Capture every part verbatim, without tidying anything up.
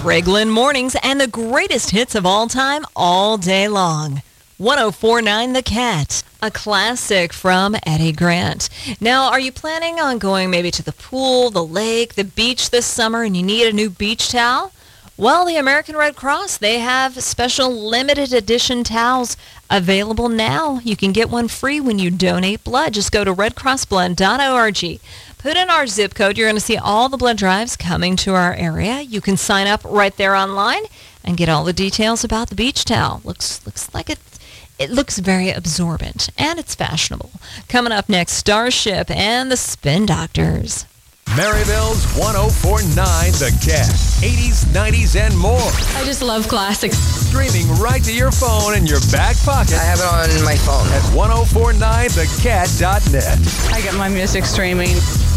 Greg Lynn Mornings and the greatest hits of all time all day long. one oh four point nine The Cat, a classic from Eddie Grant. Now, are you planning on going maybe to the pool, the lake, the beach this summer and you need a new beach towel? Well, the American Red Cross, they have special limited edition towels available now. You can get one free when you donate blood. Just go to red cross blood dot org. Put in our zip code. You're going to see all the blood drives coming to our area. You can sign up right there online and get all the details about the beach towel. Looks looks like it, it looks very absorbent, and it's fashionable. Coming up next, Starship and the Spin Doctors. Maryville's one oh four point nine The Cat. eighties, nineties, and more. I just love classics. Streaming right to your phone in your back pocket. I have it on my phone. At ten forty-nine the cat dot net. I get my music streaming.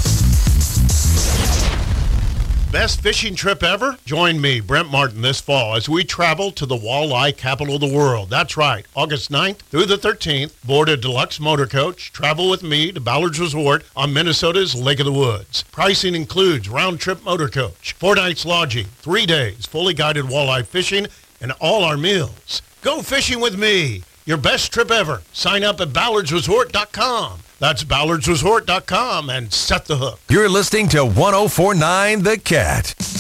Best fishing trip ever? Join me, Brent Martin, this fall as we travel to the walleye capital of the world. That's right. August ninth through the thirteenth, board a deluxe motor coach. Travel with me to Ballard's Resort on Minnesota's Lake of the Woods. Pricing includes round-trip motor coach, four nights lodging, three days, fully guided walleye fishing, and all our meals. Go fishing with me. Your best trip ever. Sign up at ballards resort dot com. That's ballards resort dot com and set the hook. You're listening to ten forty-nine The Cat.